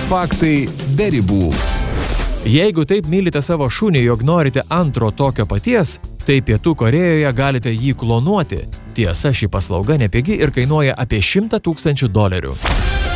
Faktai be ribų. Jeigu taip mylite savo šunį, jog norite antro tokio paties, tai Pietų Korėjoje galite jį klonuoti. Tiesa, ši paslauga nepigi ir kainuoja apie $100 000.